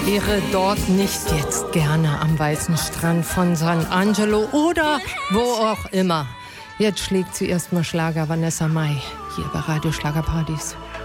wäre dort nicht jetzt gerne am weißen Strand von San Angelo oder wo auch immer. Jetzt schlägt sie erstmal Schlager Vanessa Mai hier bei Radio Schlagerpartys.